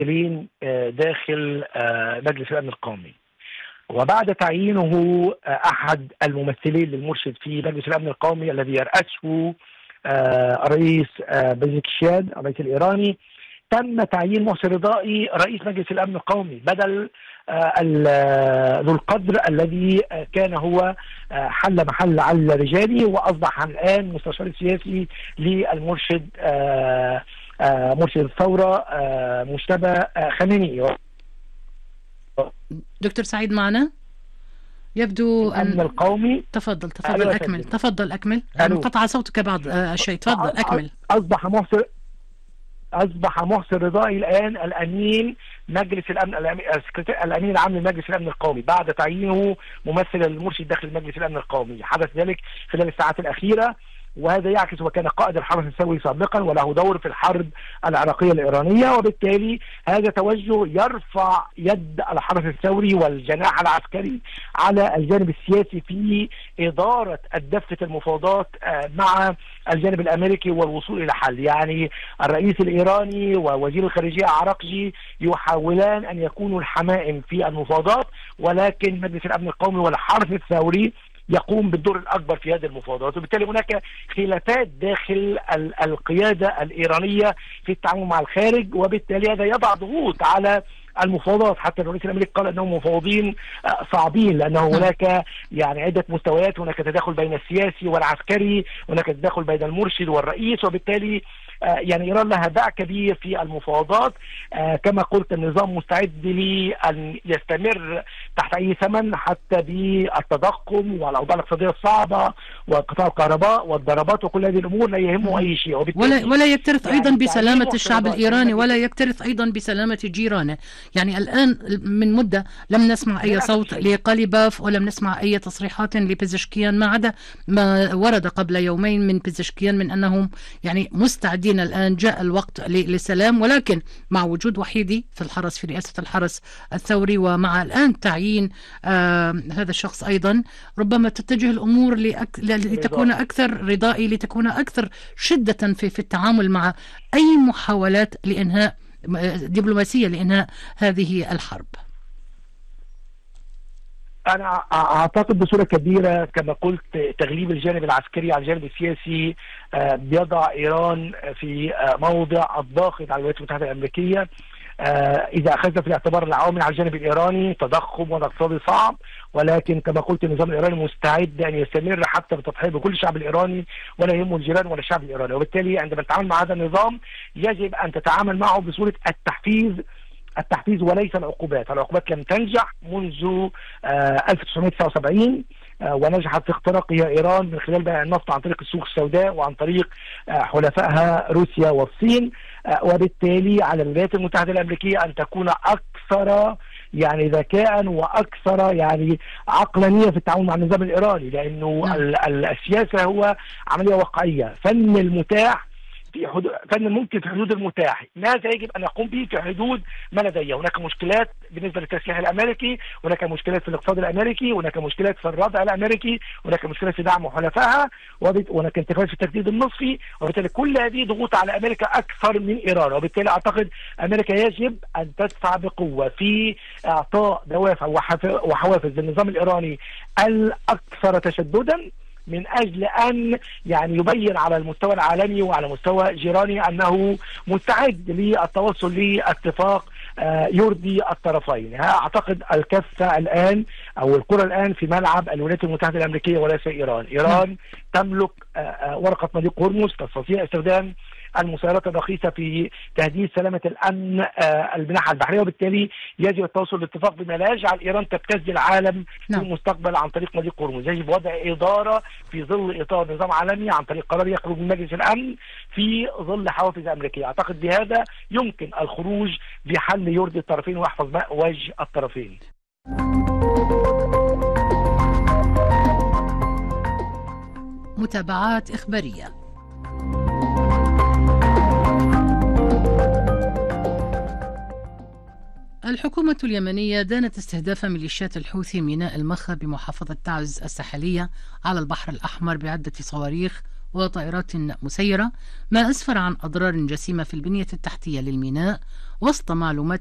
داخل مجلس الأمن القومي. وبعد تعيينه أحد الممثلين للمرشد في مجلس الأمن القومي الذي يرأسه الرئيس بزكشيان الرئيس الإيراني، تم تعيين محسن رضائي رئيس مجلس الأمن القومي بدل ذو القدر الذي كان هو حل محل علي رجالي، وأصبح الآن مستشار السياسي للمرشد مرشد الثورة مجتبى خميني. دكتور سعيد معنا؟ يبدو الأمن القومي. تفضل أكمل. تفضل أكمل. انقطع صوتك بعض الشيء. تفضل أكمل. أصبح محسن رضائي الآن الأمين مجلس الأمن، الأمين العام لمجلس الأمن القومي بعد تعيينه ممثل المرشد داخل مجلس الأمن القومي. حدث ذلك خلال الساعات الأخيرة، وهذا يعكس وكان قائد الحرس الثوري سابقا وله دور في الحرب العراقية الإيرانية، وبالتالي هذا توجه يرفع يد الحرس الثوري والجناح العسكري على الجانب السياسي في إدارة دفة المفاوضات مع الجانب الأمريكي والوصول إلى حل. يعني الرئيس الإيراني ووزير الخارجية عراقجي يحاولان أن يكونوا الحمائم في المفاوضات، ولكن مجلس الأمن القومي والحرس الثوري يقوم بالدور الأكبر في هذه المفاوضات، وبالتالي هناك خلافات داخل القيادة الإيرانية في التعامل مع الخارج، وبالتالي هذا يضع ضغوط على المفاوضات. حتى الرئيس الأمريكي قال أنهم مفاوضين صعبين، لأنه هناك يعني عدة مستويات، هناك تداخل بين السياسي والعسكري، هناك تداخل بين المرشد والرئيس، وبالتالي يعني إيران لها باع كبير في المفاوضات. كما قلت النظام مستعد لأن يستمر تحت أي ثمن حتى بالتضخم والأوضاع الاقتصادية الصعبة وقطاع الكهرباء والضربات وكل هذه الأمور لا يهمه أي شيء، ولا يكترث أيضا بسلامة الشعب الإيراني، ولا يكترث أيضا بسلامة جيرانه. يعني الآن من مدة لم نسمع أي صوت لقليباف، ولم نسمع أي تصريحات لبزشكيان، ما عدا ما ورد قبل يومين من بزشكيان من أنهم يعني مستعدين الآن، جاء الوقت للسلام، ولكن مع وجود وحيدي في الحرس في رئاسة الحرس الثوري، ومع الآن تعيين هذا الشخص أيضا، ربما تتجه الأمور لتكون أكثر رضائي، لتكون أكثر شدة في التعامل مع أي محاولات لإنهاء دبلوماسية لإنهاء هذه الحرب. أنا أعتقد بصورة كبيرة كما قلت تغليب الجانب العسكري على الجانب السياسي بيضع إيران في موضع الضاغط على الولايات المتحدة الأمريكية. إذا أخذنا في الاعتبار العوامل على الجانب الإيراني تضخم واقتصادي صعب، ولكن كما قلت النظام الإيراني مستعد أن يستمر حتى بالتضحية بكل الشعب الإيراني، ولا يهمه الجيران ولا الشعب الإيراني. وبالتالي عندما تتعامل مع هذا النظام يجب أن تتعامل معه بصورة التحفيز وليس العقوبات. العقوبات لم تنجح منذ 1979 ونجحت في اختراقها إيران من خلال بيع النفط عن طريق السوق السوداء وعن طريق حلفائها روسيا والصين. وبالتالي على الولايات المتحدة الأمريكية أن تكون أكثر يعني ذكاء وأكثر يعني عقلانية في التعامل مع النظام الإيراني، لأنه السياسة هو عملية واقعية. فن المتاح في حدود، فن ممكن في حدود المتاح، ماذا يجب ان نقوم به في حدود ما لديه. هناك مشكلات بالنسبه للتسليح الامريكي، هناك مشكلات في الاقتصاد الامريكي، هناك مشكلات في الردع الامريكي، هناك مشكلات في دعم حلفائها، وهناك انتفاض في التجديد النصفي، وبالتالي كل هذه ضغوط على امريكا اكثر من ايران. وبالتالي اعتقد امريكا يجب ان تدفع بقوه في اعطاء دوافع وحوافز للنظام الايراني الاكثر تشددا، من أجل أن يعني يبين على المستوى العالمي وعلى مستوى جيراني أنه مستعد للتوصل لاتفاق يرضي الطرفين. أعتقد الكفة الآن أو الكرة الآن في ملعب الولايات المتحدة الأمريكية وليس إيران. إيران تملك ورقة مضيق هرمز، تستطيع استخدام المسيرات الرخيصة في تهديد سلامة الأمن المنحة البحرية، وبالتالي يجب التوصل لاتفاق بما لا يجعل إيران تبتز العالم في المستقبل عن طريق مضيق هرمز. يجب وضع إدارة في ظل إطار نظام عالمي عن طريق قرار يخرج من مجلس الأمن في ظل حوافز أمريكية. أعتقد بهذا يمكن الخروج بحل يرضي الطرفين ويحفظ وجه الطرفين. متابعات إخبارية. الحكومة اليمنية دانت استهداف ميليشيات الحوثي ميناء المخا بمحافظة تعز الساحلية على البحر الأحمر بعدة صواريخ وطائرات مسيرة، ما أسفر عن أضرار جسيمة في البنية التحتية للميناء وسط معلومات